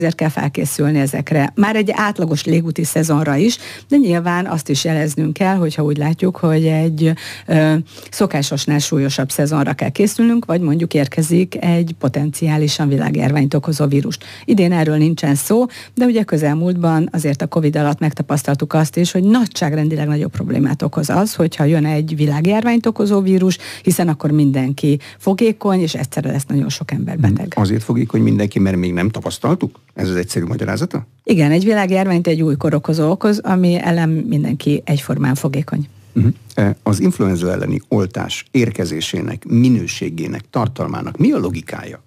ezért kell felkészülni ezekre. Már egy átlagos légúti szezonra is, de nyilván azt is jeleznünk kell, hogyha úgy látjuk, hogy egy szokásosnál súlyosabb szezonra kell készülnünk, vagy mondjuk érkezik egy potenciálisan világjárványt okozó vírust. Idén erről nincsen szó, de ugye közelmúltban azért a Covid alatt megtapasztaltuk azt is, hogy nagyságrendileg nagyobb problémát okoz az, hogyha jön egy világjárványt okozó vírus, hiszen akkor mindenki fogékony, és egyszerre lesz nagyon sok ember beteg. Azért fogékony mindenki, mert még nem tapasztaltuk? Ez az egyszerű magyarázata? Igen, egy világjárványt egy új korokozó okoz, ami ellen mindenki egyformán fogékony. Az influenza elleni oltás érkezésének, minőségének, tartalmának mi a logikája?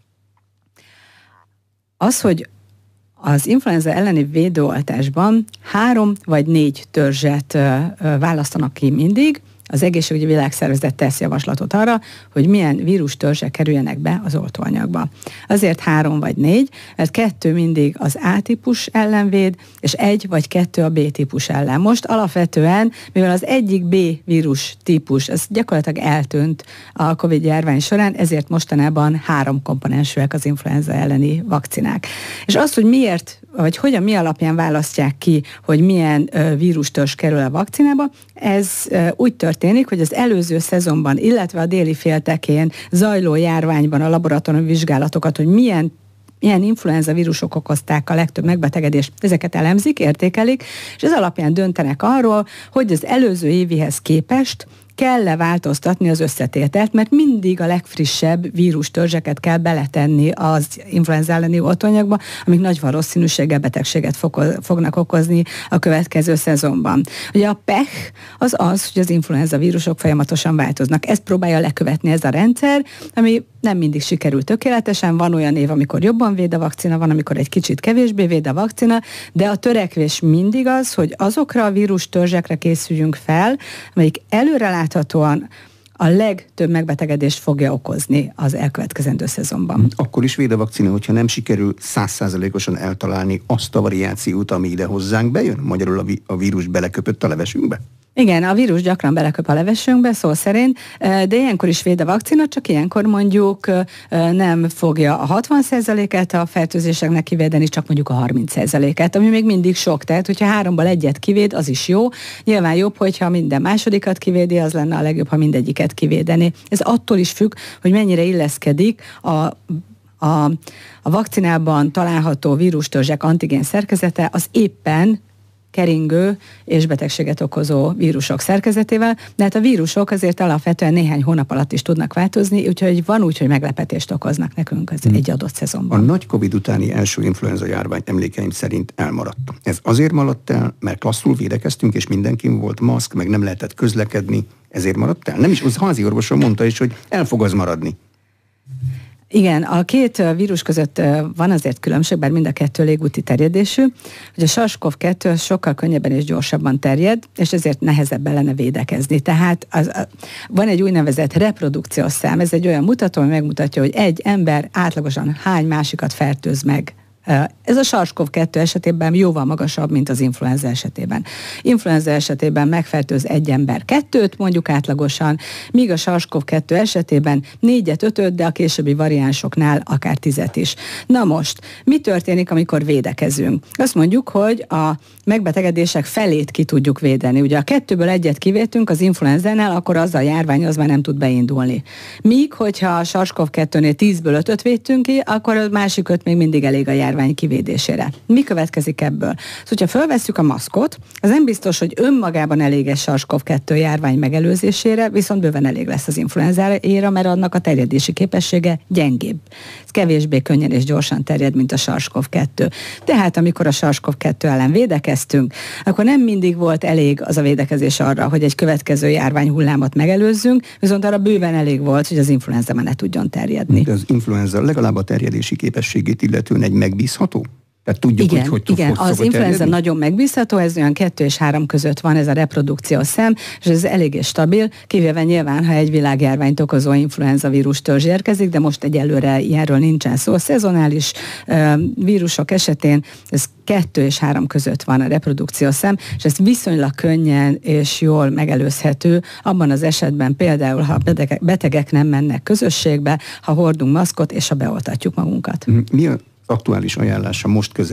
Az, hogy az influenza elleni védőoltásban 3 vagy 4 törzset választanak ki mindig. Az Egészségügyi Világszervezet tesz javaslatot arra, hogy milyen vírustörzsek kerüljenek be az oltóanyagba. Azért 3 vagy 4, mert 2 mindig az A-típus ellen véd, és 1 vagy 2 a B-típus ellen. Most alapvetően, mivel az egyik B vírus típus, ez gyakorlatilag eltűnt a Covid-járvány során, ezért mostanában 3 komponensűek az influenza elleni vakcinák. És azt, hogy miért, vagy hogyan, mi alapján választják ki, hogy milyen vírustörzs kerül a vakcinába, ez úgy történik, hogy az előző szezonban, illetve a déli féltekén zajló járványban a laboratóriumi vizsgálatokat, hogy milyen influenza vírusok okozták a legtöbb megbetegedést, ezeket elemzik, értékelik, és ez alapján döntenek arról, hogy az előző évihez képest kell-e változtatni az összetételt, mert mindig a legfrissebb vírustörzseket kell beletenni az influenza elleni oltóanyagba, amik nagy valószínűséggel betegséget fognak okozni a következő szezonban. Ugye a pech az, hogy az influenza vírusok folyamatosan változnak. Ezt próbálja lekövetni ez a rendszer, ami nem mindig sikerül tökéletesen. Van olyan év, amikor jobban véd a vakcina, van, amikor egy kicsit kevésbé véd a vakcina, de a törekvés mindig az, hogy azokra a vírustörzsekre készüljünk fel, amelyik előreláthatóan a legtöbb megbetegedést fogja okozni az elkövetkezendő szezonban. Akkor is véd a vakcina, hogyha nem sikerül 100%-osan eltalálni azt a variációt, ami ide hozzánk bejön? Magyarul a vírus beleköpött a levesünkbe? Igen, a vírus gyakran beleköp a levesünkbe, szó szerint, de ilyenkor is véd a vakcina, csak ilyenkor mondjuk nem fogja a 60%-át a fertőzéseknek kivédeni, csak mondjuk a 30%-át, ami még mindig sok. Tehát, hogyha 3-ból 1-et kivéd, az is jó. Nyilván jobb, hogyha minden másodikat kivédi, az lenne a legjobb, ha mindegyiket kivédeni. Ez attól is függ, hogy mennyire illeszkedik a vakcinában található vírustörzsek antigén szerkezete, az éppen keringő és betegséget okozó vírusok szerkezetével, de hát a vírusok azért alapvetően néhány hónap alatt is tudnak változni, úgyhogy van úgy, hogy meglepetést okoznak nekünk egy adott szezonban. A nagy Covid utáni első influenza járvány emlékeim szerint elmaradt. Ez azért maradt el, mert klasszul védekeztünk, és mindenkin volt maszk, meg nem lehetett közlekedni, ezért maradt el? Nem is, az házi orvosom mondta is, hogy el fog az maradni. Igen, a 2 vírus között van azért különbség, bár mind a 2 légúti terjedésű, hogy a SARS-CoV-2 sokkal könnyebben és gyorsabban terjed, és ezért nehezebb ellene védekezni. Tehát van egy úgynevezett reprodukciós szám, ez egy olyan mutató, ami megmutatja, hogy egy ember átlagosan hány másikat fertőz meg. Ez a SARS-CoV-2 esetében jóval magasabb, mint az influenza esetében. Influenza esetében megfertőz egy ember 2-t, mondjuk átlagosan, míg a SARS-CoV-2 esetében 4-5, de a későbbi variánsoknál akár 10 is. Na most, mi történik, amikor védekezünk? Azt mondjuk, hogy a megbetegedések felét ki tudjuk védeni. Ugye a 2-ből 1-et kivétünk az influenzánál, akkor az a járvány az már nem tud beindulni. Míg, hogyha a SARS-CoV-2-nél 10-ből 5-öt védtünk ki, akkor a másik 5 még mindig elég a járvány kivédésére. Mi következik ebből? Szóval, hogyha felvesszük a maszkot, az nem biztos, hogy önmagában elég egy SARS-CoV-2 járvány megelőzésére, viszont bőven elég lesz az influenzára, mert annak a terjedési képessége gyengébb. Ez kevésbé könnyen és gyorsan terjed, mint a SARS-CoV-2. Tehát amikor a SARS-CoV-2 ellen védekeztünk, akkor nem mindig volt elég az a védekezés arra, hogy egy következő járványhullámot megelőzzünk, viszont arra bőven elég volt, hogy az influenza már ne tudjon terjedni. De az influenza legalább a terjedési képességét illetően egy megbízható? Tehát tudjuk, igen, az influenza nagyon megbízható, ez olyan 2 és 3 között van ez a reprodukciós szám, és ez eléggé stabil, kivéve nyilván, ha egy világjárványt okozó influenza vírus törzs érkezik, de most egyelőre ilyenről nincsen szó. Szezonális vírusok esetén ez 2 és 3 között van a reprodukciós szám, és ez viszonylag könnyen és jól megelőzhető, abban az esetben például, ha betegek nem mennek közösségbe, ha hordunk maszkot, és ha beoltatjuk magunkat. aktuális ajánlása most közel